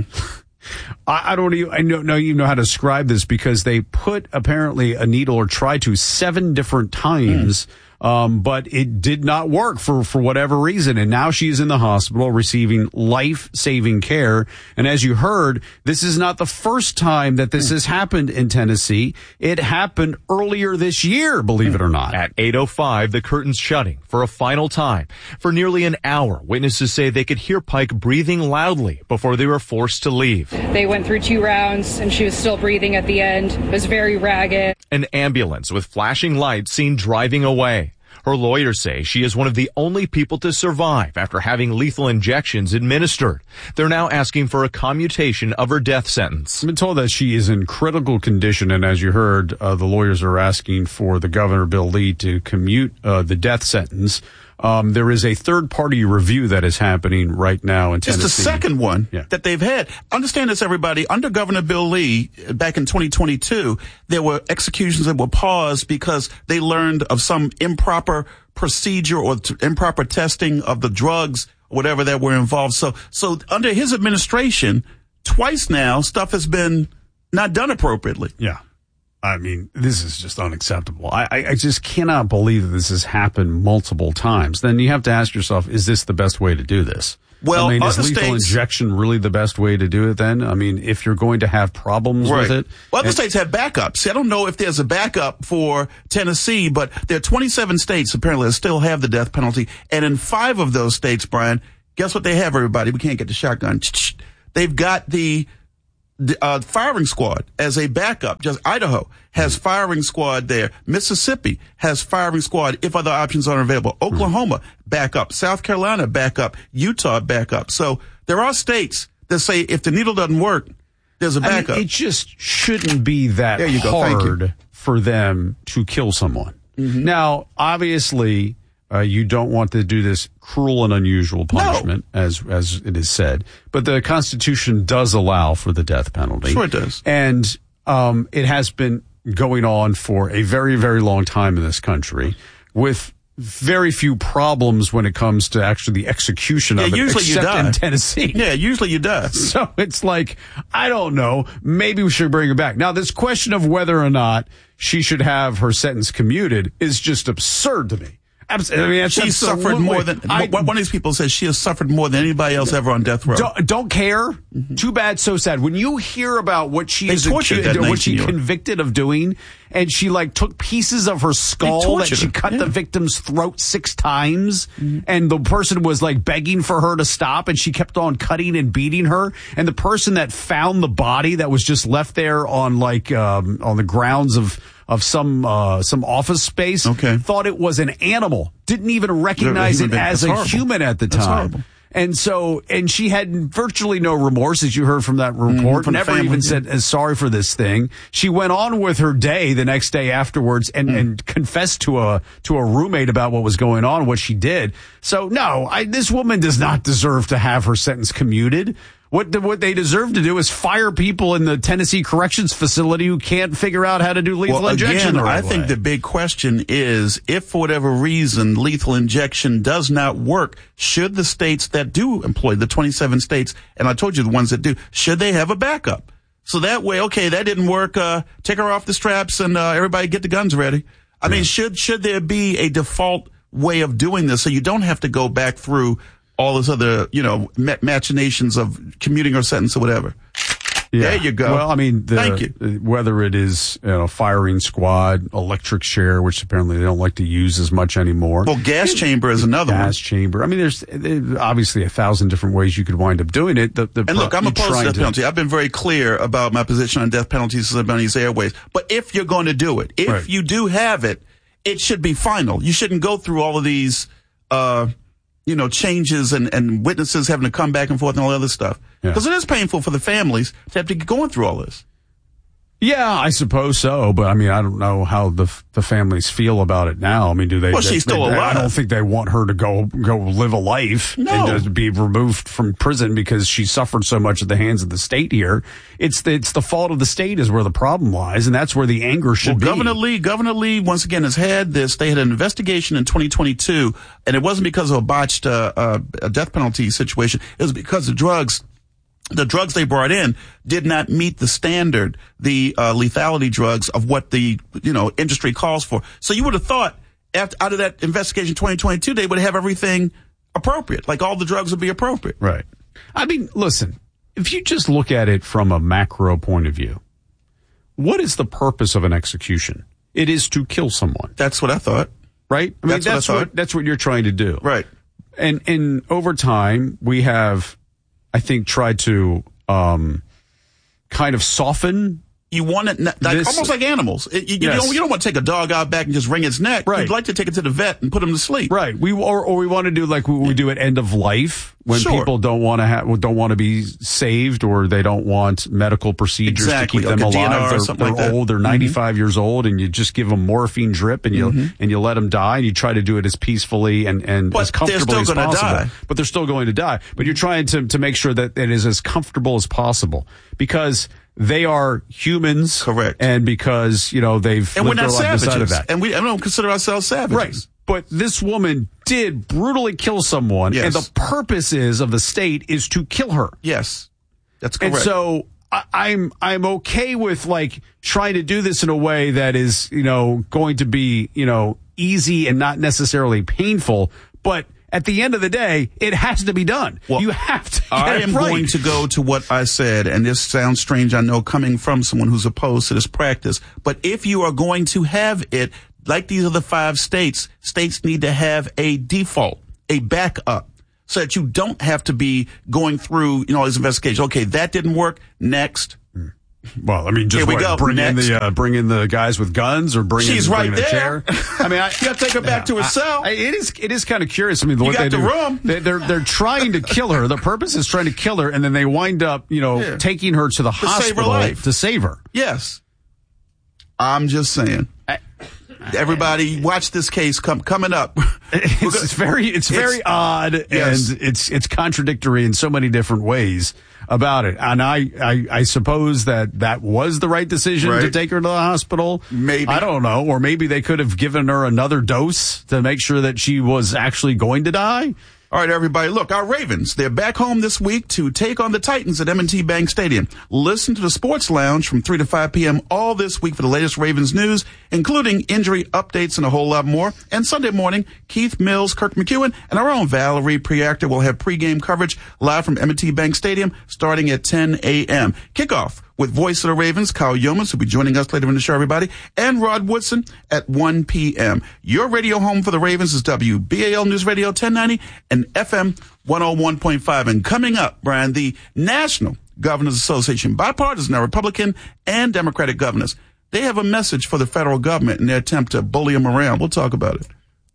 I don't even know how to describe this, because they put apparently a needle, or tried to, 7 different times, but it did not work for whatever reason. And now she's in the hospital receiving life-saving care. And as you heard, this is not the first time that this has happened in Tennessee. It happened earlier this year, believe it or not. At 8:05, the curtain's shutting for a final time. For nearly an hour, witnesses say they could hear Pike breathing loudly before they were forced to leave. They went through 2 rounds, and she was still breathing at the end. It was very ragged. An ambulance with flashing lights seen driving away. Her lawyers say she is one of the only people to survive after having lethal injections administered. They're now asking for a commutation of her death sentence. I've been told that she is in critical condition, and as you heard, the lawyers are asking for the Governor, Bill Lee, to commute the death sentence. There is a third-party review that is happening right now in Tennessee. It's the second one that they've had. Understand this, everybody. Under Governor Bill Lee, back in 2022, there were executions that were paused because they learned of some improper procedure or improper testing of the drugs, whatever that were involved. So under his administration, twice now, stuff has been not done appropriately. Yeah. I mean, this is just unacceptable. I just cannot believe that this has happened multiple times. Then you have to ask yourself, is this the best way to do this? Well, I mean, is lethal injection really the best way to do it then? I mean, if you're going to have problems with it. Well, other states have backups. I don't know if there's a backup for Tennessee, but there are 27 states apparently that still have the death penalty. And in 5 of those states, Brian, guess what they have, everybody? We can't get the shotgun. They've got the firing squad as a backup. Just Idaho has firing squad there. Mississippi has firing squad if other options aren't available. Oklahoma, backup. South Carolina, backup. Utah, backup. So there are states that say if the needle doesn't work, there's a backup. I mean, it just shouldn't be that hard for them to kill someone. Mm-hmm. Now, obviously, you don't want to do this cruel and unusual punishment, as it is said. But the Constitution does allow for the death penalty. Sure it does. And it has been going on for a very, very long time in this country with very few problems when it comes to actually the execution of it, usually except you die. in Tennessee. Yeah, usually you die. So it's like, I don't know, maybe we should bring her back. Now, this question of whether or not she should have her sentence commuted is just absurd to me. I mean, she's suffered more than one of these people says she has suffered more than anybody else ever on death row. Don't care. Mm-hmm. Too bad, so sad. When you hear about what she is convicted of doing, and she took pieces of her skull that she cut the victim's throat 6 times, and the person was begging for her to stop, and she kept on cutting and beating her, and the person that found the body that was just left there on the grounds of some office space, thought it was an animal, didn't even recognize it as a human at the time. And she had virtually no remorse, as you heard from that report, never even said sorry for this thing. She went on with her day the next day afterwards and confessed to a roommate about what was going on, what she did. So no, this woman does not deserve to have her sentence commuted. What they deserve to do is fire people in the Tennessee Corrections Facility who can't figure out how to do lethal injection the right way. I think the big question is, if for whatever reason lethal injection does not work, should the states that do employ, the 27 states, and I told you the ones that do, should they have a backup? So that way, that didn't work, take her off the straps and everybody get the guns ready. I mean, should there be a default way of doing this so you don't have to go back through all this other, machinations of commuting her sentence or whatever. Yeah. There you go. Well, I mean, thank you. Whether it is firing squad, electric chair, which apparently they don't like to use as much anymore. Well, gas chamber is another one. Gas chamber. I mean, there's obviously 1,000 different ways you could wind up doing it. And look, I'm opposed to death penalty. I've been very clear about my position on death penalties since I've been on these airways. But if you're going to do it, if you do have it, it should be final. You shouldn't go through all of these, changes and witnesses having to come back and forth and all the other stuff. Because it is painful for the families to have to get going through all this. Yeah, I suppose so. But I mean, I don't know how the families feel about it now. I mean, do they? Well, she's still alive. I don't think they want her to go live a life and to be removed from prison because she suffered so much at the hands of the state here. It's the fault of the state is where the problem lies, and that's where the anger should be. Governor Lee once again has had this. They had an investigation in 2022, and it wasn't because of a botched a death penalty situation. It was because of drugs. The drugs they brought in did not meet the standard, the lethality drugs of what the industry calls for. So you would have thought out of that investigation 2022 they would have everything appropriate, like all the drugs would be appropriate. Right. I mean, listen, if you just look at it from a macro point of view, what is the purpose of an execution? It is to kill someone. That's what I thought. Right? I mean, that's what you're trying to do. Right. And over time we have, I think, tried to kind of soften. You want it almost like animals. You don't want to take a dog out back and just wring its neck. Right. You'd like to take it to the vet and put him to sleep. Right. We want to do like what we do at end of life when people don't want to be saved or they don't want medical procedures to keep them alive. They're old. They're 95 years old, and you just give them morphine drip and you let them die, and you try to do it as peacefully and as comfortably as possible. But they're still going to die. But you're trying to make sure that it is as comfortable as possible because they are humans, correct? And because they've and we're not savages, that. and we don't consider ourselves savages, right? But this woman did brutally kill someone, and the purpose of the state is to kill her. Yes, that's correct. And so I'm okay with trying to do this in a way that is going to be easy and not necessarily painful, but at the end of the day, it has to be done. Well, you have to get I it am right. going to go to what I said, and this sounds strange, I know, coming from someone who's opposed to this practice. But if you are going to have it, like these other 5 states need to have a default, a backup, so that you don't have to be going through, all these investigations. Okay, that didn't work. Next. Well, I mean, just bring in the guys with guns, or bring She's in right a there. chair. I mean, you got to take her back to her cell. It is kind of curious. I mean, what got they the do. room. They're trying to kill her. The purpose is trying to kill her, and then they wind up, taking her to the hospital to save her. Yes. I'm just saying. Everybody, watch this case coming up. It's very odd, yes. and it's contradictory in so many different ways about it. And I suppose that was the right decision to take her to the hospital. Maybe. I don't know. Or maybe they could have given her another dose to make sure that she was actually going to die. All right, everybody, look, our Ravens, they're back home this week to take on the Titans at M&T Bank Stadium. Listen to the Sports Lounge from 3 to 5 p.m. all this week for the latest Ravens news, including injury updates and a whole lot more. And Sunday morning, Keith Mills, Kirk McEwen, and our own Valerie Priactor will have pregame coverage live from M&T Bank Stadium starting at 10 a.m. Kickoff with Voice of the Ravens, Kyle Yeomans, who'll be joining us later in the show, everybody, and Rod Woodson at 1 p.m. Your radio home for the Ravens is WBAL News Radio 1090 and FM 101.5. And coming up, Brian, the National Governors Association, bipartisan, now Republican and Democratic governors, they have a message for the federal government in their attempt to bully them around. We'll talk about it.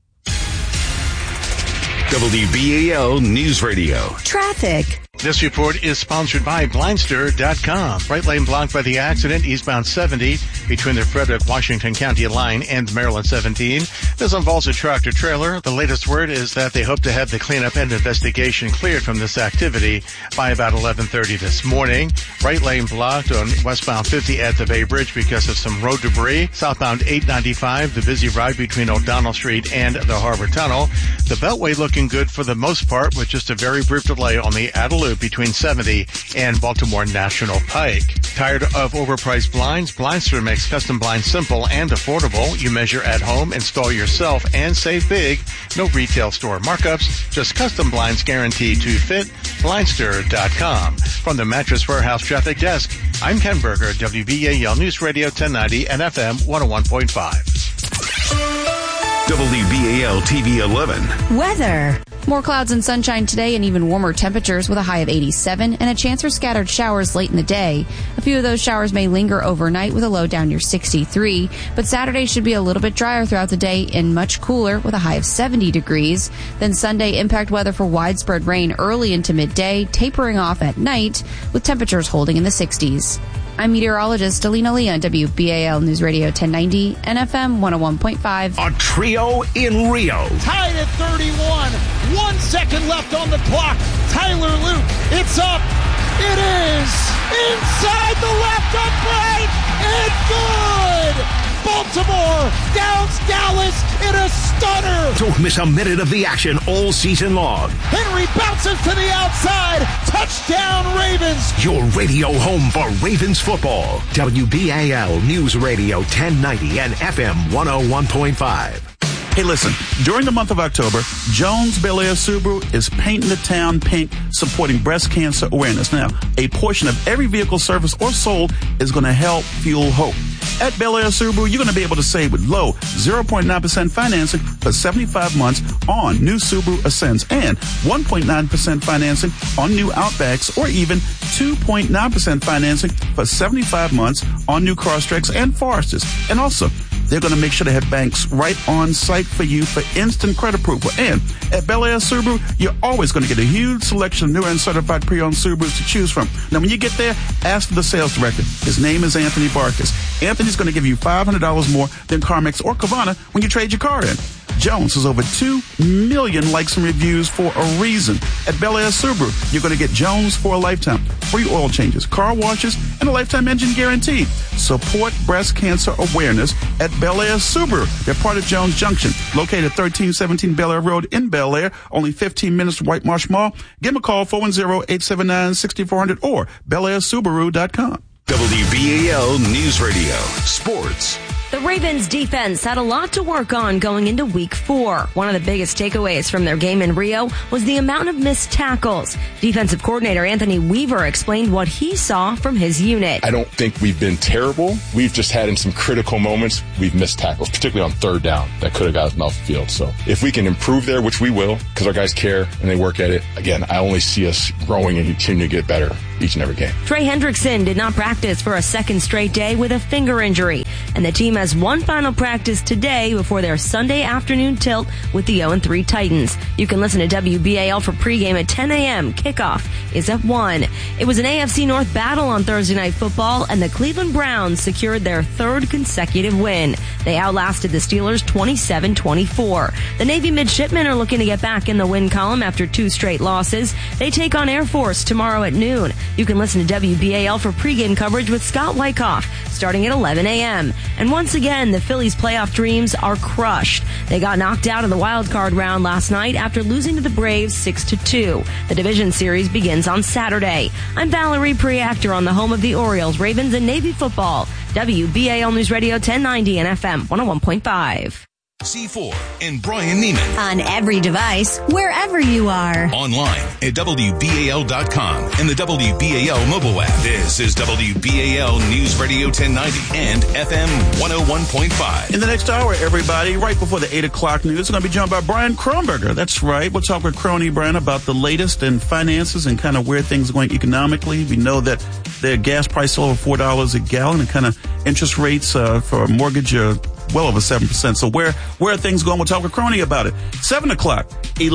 WBAL News Radio. Traffic. This report is sponsored by Blindster.com. Right lane blocked by the accident, eastbound 70 between the Frederick-Washington County line and Maryland 17. This involves a tractor-trailer. The latest word is that they hope to have the cleanup and investigation cleared from this activity by about 11:30 this morning. Right lane blocked on westbound 50 at the Bay Bridge because of some road debris. Southbound 895, the busy ride between O'Donnell Street and the Harbor Tunnel. The Beltway looking good for the most part, with just a very brief delay on the Adel Loop between 70 and Baltimore National Pike. Tired of overpriced blinds? Blindster makes custom blinds simple and affordable. You measure at home, install yourself, and save big. No retail store markups, just custom blinds guaranteed to fit. Blindster.com. From the Mattress Warehouse Traffic Desk, I'm Ken Berger, WBAL News Radio 1090 and FM 101.5. WBAL TV 11. Weather. More clouds and sunshine today and even warmer temperatures with a high of 87 and a chance for scattered showers late in the day. A few of those showers may linger overnight with a low down near 63, but Saturday should be a little bit drier throughout the day and much cooler with a high of 70 degrees. Then Sunday, impact weather for widespread rain early into midday, tapering off at night with temperatures holding in the 60s. I'm meteorologist Alina Lee on WBAL News Radio 1090 and FM 101.5. A trio in Rio. Tied at 31. 1 second left on the clock. Tyler Luke. It's up. It is inside the left upright and good. Baltimore downs Dallas in a stunner. Don't miss a minute of the action all season long. Henry bounces to the outside. Touchdown Ravens. Your radio home for Ravens football. WBAL News Radio 1090 and FM 101.5. Hey, listen, during the month of October, Jones Bel Air Subaru is painting the town pink, supporting breast cancer awareness. Now, a portion of every vehicle serviced or sold is going to help fuel hope. At Bel Air Subaru, you're going to be able to save with low 0.9% financing for 75 months on new Subaru Ascents and 1.9% financing on new Outbacks, or even 2.9% financing for 75 months on new Crosstreks and Foresters. And also, they're going to make sure they have banks right on site for you for instant credit approval. And at Bel Air Subaru, you're always going to get a huge selection of new and certified pre-owned Subarus to choose from. Now, when you get there, ask for the sales director. His name is Anthony Barkas. Anthony's going to give you $500 more than CarMax or Carvana when you trade your car in. Jones has over 2 million likes and reviews for a reason. At Bel Air Subaru, you're going to get Jones for a lifetime. Free oil changes, car washes, and a lifetime engine guarantee. Support breast cancer awareness at Bel Air Subaru. They're part of Jones Junction, located at 1317 Bel Air Road in Bel Air, only 15 minutes from White Marsh Mall. Give them a call, 410-879-6400 or BelAirSubaru.com. WBAL News Radio. Sports. The Ravens defense had a lot to work on going into week 4. One of the biggest takeaways from their game in Rio was the amount of missed tackles. Defensive coordinator Anthony Weaver explained what he saw from his unit. I don't think we've been terrible. We've just had in some critical moments, we've missed tackles, particularly on third down that could have gotten off the field. So if we can improve there, which we will, because our guys care and they work at it, again, I only see us growing and continue to get better each and every game. Trey Hendrickson did not practice for a second straight day with a finger injury, and the team has one final practice today before their Sunday afternoon tilt with the 0-3 Titans. You can listen to WBAL for pregame at 10 a.m. Kickoff is at 1. It was an AFC North battle on Thursday Night Football, and the Cleveland Browns secured their third consecutive win. They outlasted the Steelers 27-24. The Navy midshipmen are looking to get back in the win column after 2 straight losses. They take on Air Force tomorrow at noon. You can listen to WBAL for pregame coverage with Scott Wyckoff starting at 11 a.m. And once again, the Phillies' playoff dreams are crushed. They got knocked out of the wild card round last night after losing to the Braves 6-2. The division series begins on Saturday. I'm Valerie Preactor on the home of the Orioles, Ravens, and Navy football. WBAL News Radio 1090 and FM 101.5. C4 and Brian Neiman. On every device, wherever you are. Online at WBAL.com and the WBAL mobile app. This is WBAL News Radio 1090 and FM 101.5. In the next hour, everybody, right before the 8 o'clock news, we're going to be joined by Brian Kronberger. That's right. We'll talk with Crony Brian about the latest in finances and kind of where things are going economically. We know that the gas price is over $4 a gallon and kind of interest rates for a mortgage well over 7%. So where are things going? We'll talk with Crony about it. 7 o'clock,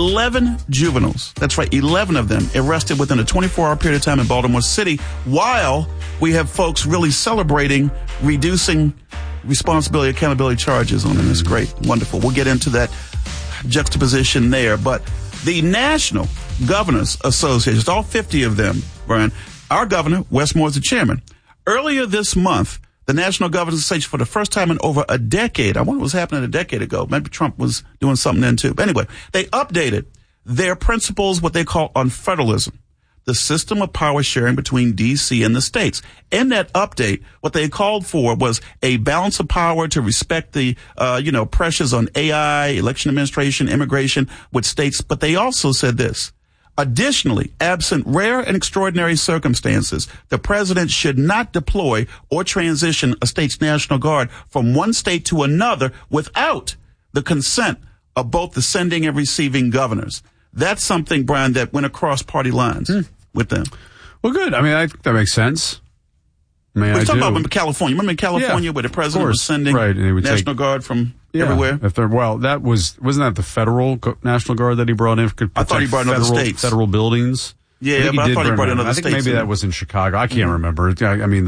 11 juveniles. That's right, 11 of them arrested within a 24-hour period of time in Baltimore City, while we have folks really celebrating reducing responsibility, accountability charges on them. It's great. Wonderful. We'll get into that juxtaposition there. But the National Governors Association, all 50 of them, Brian, our governor, Wes Moore, is the chairman. Earlier this month, the National Governors Association, for the first time in over a decade, I wonder what was happening a decade ago. Maybe Trump was doing something then too. But anyway, they updated their principles, what they call on federalism, the system of power sharing between D.C. and the states. In that update, what they called for was a balance of power to respect the, pressures on AI, election administration, immigration with states. But they also said this. Additionally, absent rare and extraordinary circumstances, the president should not deploy or transition a state's National Guard from one state to another without the consent of both the sending and receiving governors. That's something, Brian, that went across party lines with them. Well, good. I mean, I think that makes sense. We're talking about California. Remember in California where the president was sending National Guard from everywhere? Wasn't that the federal National Guard that he brought in? I thought he brought in other states. Federal buildings. Yeah, but I thought he brought in other states. I think maybe that was in Chicago. I can't remember. I mean,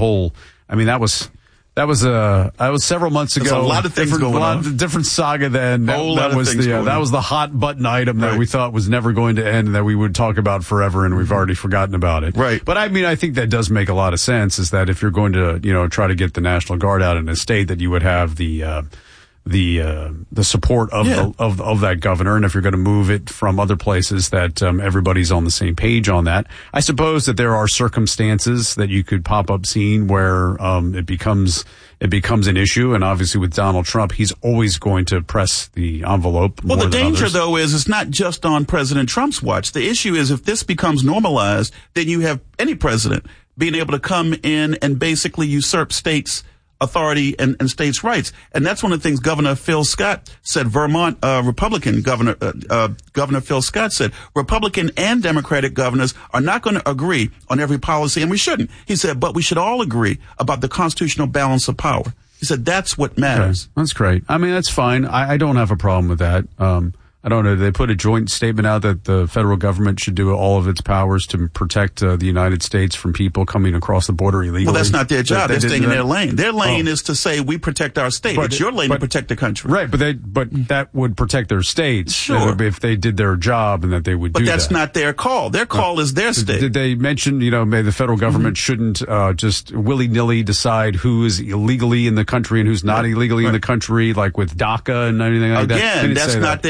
that was several months ago. There's a lot of things going on. Different saga then. That was the hot button item that we thought was never going to end and that we would talk about forever, and we've already forgotten about it. Right. But I mean, I think that does make a lot of sense, is that if you're going to, try to get the National Guard out in a state, that you would have the support of that governor, and if you're going to move it from other places, that everybody's on the same page on that. I suppose that there are circumstances that you could pop up seeing where it becomes an issue, and obviously with Donald Trump, he's always going to press the envelope. Well, the danger, others. though, is it's not just on President Trump's watch. The issue is if this becomes normalized, then you have any president being able to come in and basically usurp states' authority and states' rights. And that's one of the things Governor Phil Scott said, Vermont Republican Governor Phil Scott said, Republican and Democratic governors are not going to agree on every policy, and we shouldn't. He said, but we should all agree about the constitutional balance of power. He said, that's what matters. Okay. That's great. I mean, that's fine. I don't have a problem with that. I don't know. They put a joint statement out that the federal government should do all of its powers to protect the United States from people coming across the border illegally. Well, that's not their job. They're staying in their lane. Their lane is to say we protect our state. It's your lane to protect the country. Right, but that would protect their states. Sure. If they did their job and that they would do that. But that's not their call. Their call is their state. Did they mention, maybe the federal government shouldn't just willy-nilly decide who is illegally in the country and who's not illegally in the country, like with DACA and anything like that? Again, that's not their call.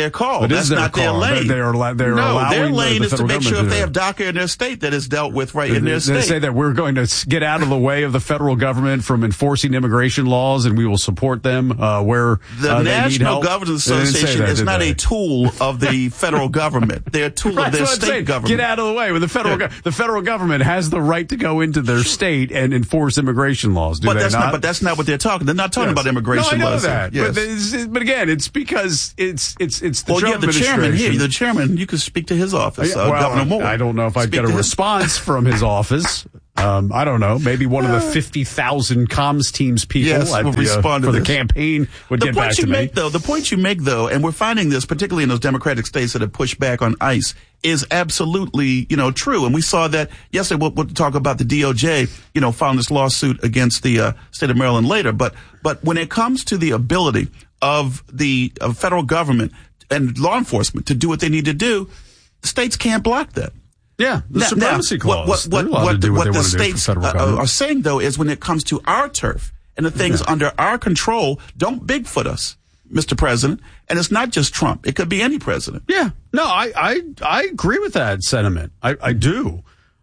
No, that's not their lane. They're allowing their lane is to make sure if they have have DACA in their state that is dealt with right in their state. They say that we're going to get out of the way of the federal government from enforcing immigration laws, and we will support them where the they need National help. Governors Association is not a tool of the federal government. They're a tool of their state government. Get out of the way. With the federal government has the right to go into their state and enforce immigration laws. But that's not what they're talking. They're not talking about immigration laws. No, I know that. Yes. But again, it's because it's the Trump the chairman administration. here. The chairman, you could speak to his office, Governor Moore. I don't know if I'd get a response from his office. I don't know. Maybe one of the 50,000 comms teams people will respond to the campaign would get back to me. The point you make, though, and we're finding this particularly in those Democratic states that have pushed back on ICE, is absolutely, true. And we saw that yesterday. We'll talk about the DOJ, filing this lawsuit against the state of Maryland later. But when it comes to the ability of the federal government and law enforcement to do what they need to do, states can't block that. Yeah, the supremacy clause. What the states are saying, though, is when it comes to our turf and the things under our control, don't Bigfoot us, Mr. President. And it's not just Trump. It could be any president. Yeah. No, I agree with that sentiment. I do.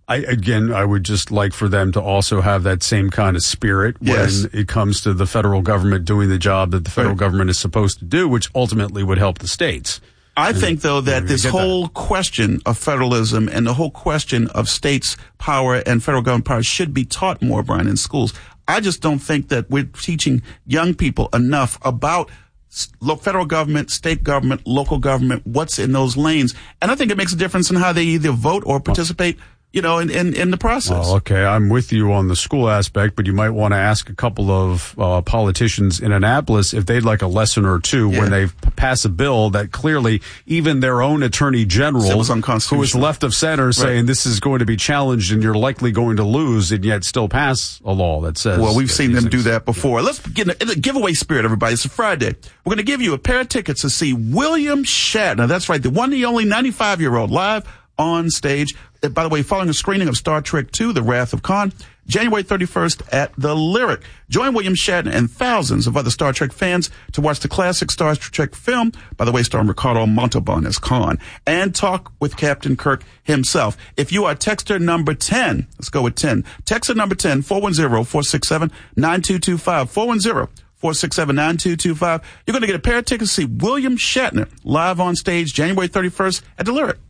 I would just like for them to also have that same kind of spirit when it comes to the federal government doing the job that the federal government is supposed to do, which ultimately would help the states. I think, though, that this whole question of federalism and the whole question of states' power and federal government power should be taught more, Brian, in schools. I just don't think that we're teaching young people enough about federal government, state government, local government, what's in those lanes. And I think it makes a difference in how they either vote or participate in the process. Well, okay, I'm with you on the school aspect, but you might want to ask a couple of politicians in Annapolis if they'd like a lesson or two when they pass a bill that clearly even their own attorney general, who is left of center, saying this is going to be challenged and you're likely going to lose, and yet still pass a law that says. Well, we've seen them do that before. Let's get in a giveaway spirit, everybody. It's a Friday. We're going to give you a pair of tickets to see William Shatner. That's right, the one and only 95-year-old live on stage. By the way, following a screening of Star Trek II, The Wrath of Khan, January 31st at the Lyric. Join William Shatner and thousands of other Star Trek fans to watch the classic Star Trek film, by the way, starring Ricardo Montalban as Khan, and talk with Captain Kirk himself. If you are texter number 10, let's go with 10. Texter number 10, 410-467-9225. 410-467-9225. You're going to get a pair of tickets to see William Shatner live on stage January 31st at the Lyric.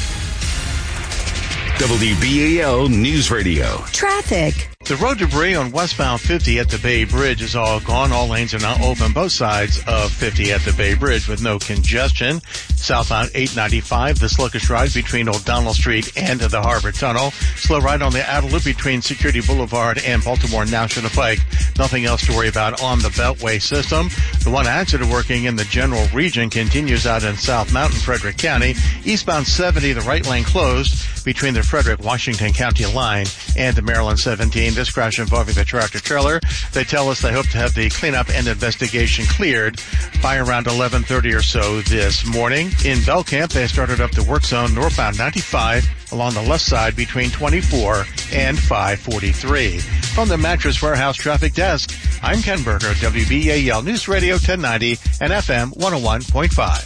WBAL News Radio. Traffic. The road debris on westbound 50 at the Bay Bridge is all gone. All lanes are now open, both sides of 50 at the Bay Bridge with no congestion. Southbound 895, the sluggish ride between O'Donnell Street and the Harbor Tunnel. Slow ride on the outer loop between Security Boulevard and Baltimore National Pike. Nothing else to worry about on the Beltway system. The one accident working in the general region continues out in South Mountain, Frederick County. Eastbound 70, the right lane closed between the Frederick-Washington County line and the Maryland 17. This crash involving the tractor trailer. They tell us they hope to have the cleanup and investigation cleared by around 11:30 or so this morning. In Belcamp, they started up the work zone northbound 95 along the left side between 24 and 543. From the Mattress Warehouse Traffic Desk, I'm Ken Berger, WBAL News Radio 1090 and FM 101.5.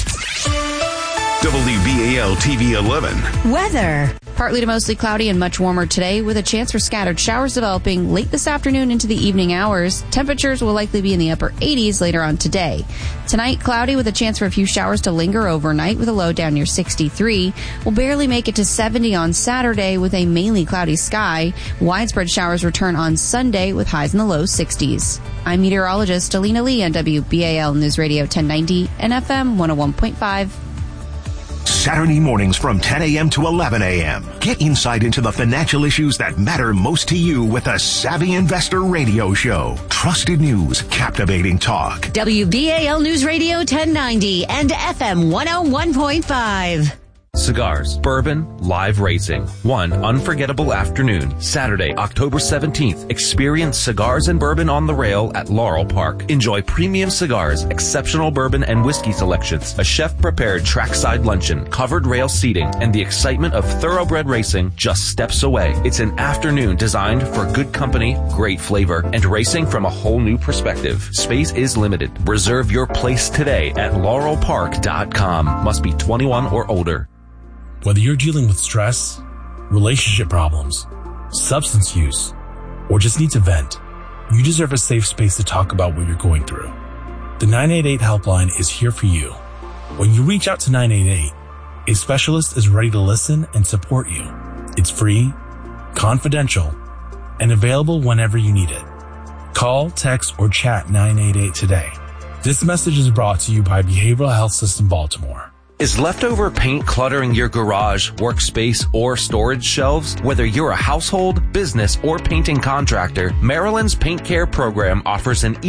WBAL TV 11. Weather. Partly to mostly cloudy and much warmer today with a chance for scattered showers developing late this afternoon into the evening hours. Temperatures will likely be in the upper 80s later on today. Tonight, cloudy with a chance for a few showers to linger overnight with a low down near 63. We'll barely make it to 70 on Saturday with a mainly cloudy sky. Widespread showers return on Sunday with highs in the low 60s. I'm meteorologist Alina Lee on WBAL News Radio 1090 and FM 101.5. Saturday mornings from 10 a.m. to 11 a.m. Get insight into the financial issues that matter most to you with the Savvy Investor Radio Show. Trusted news, captivating talk. WBAL News Radio 1090 and FM 101.5. cigars, bourbon, live racing. One unforgettable afternoon, Saturday, October 17th. Experience cigars and bourbon on the rail at Laurel Park. Enjoy premium cigars, exceptional bourbon and whiskey selections, a chef-prepared trackside luncheon, covered rail seating, and the excitement of thoroughbred racing just steps away. It's an afternoon designed for good company, great flavor, and racing from a whole new perspective. Space is limited. Reserve your place today at laurelpark.com. Must be 21 or older. Whether you're dealing with stress, relationship problems, substance use, or just need to vent, you deserve a safe space to talk about what you're going through. The 988 helpline is here for you. When you reach out to 988, a specialist is ready to listen and support you. It's free, confidential, and available whenever you need it. Call, text, or chat 988 today. This message is brought to you by Behavioral Health System Baltimore. Is leftover paint cluttering your garage, workspace, or storage shelves? Whether you're a household, business, or painting contractor, Maryland's Paint Care program offers an